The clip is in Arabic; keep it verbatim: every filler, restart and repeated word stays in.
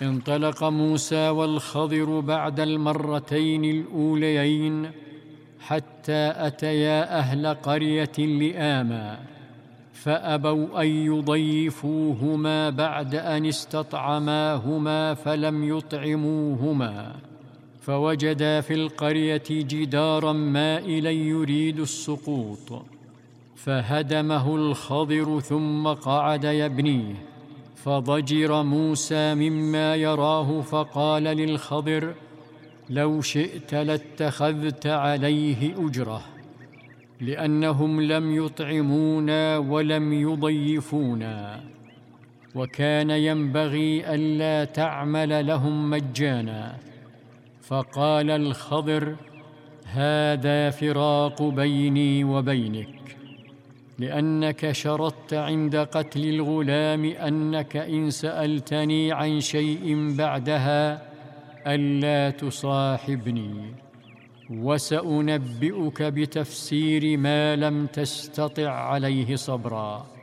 انطلق موسى والخضر بعد المرتين الأوليين حتى أتيا أهل قرية لآمى، فأبوا أن يضيفوهما بعد أن استطعماهما فلم يطعموهما، فوجدا في القرية جدارا مائلا يريد السقوط، فهدمه الخضر ثم قعد يبنيه، فضجر موسى مما يراه فقال للخضر: لو شئت لاتخذت عليه أجرة، لأنهم لم يطعمونا ولم يضيفونا، وكان ينبغي ألا تعمل لهم مجانا. فقال الخضر: هذا فراق بيني وبينك، لأنك شرطت عند قتل الغلام أنك إن سألتني عن شيء بعدها ألا تصاحبني، وسأنبئك بتفسير ما لم تستطع عليه صبرا.